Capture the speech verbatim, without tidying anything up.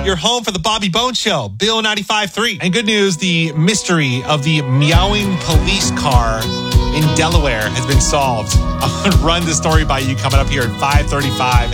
You're home for the Bobby Bones Show, Bill ninety-five point three. And good news, the mystery of the meowing police car in Delaware has been solved. I'm going to run the story by you coming up here at five thirty-five.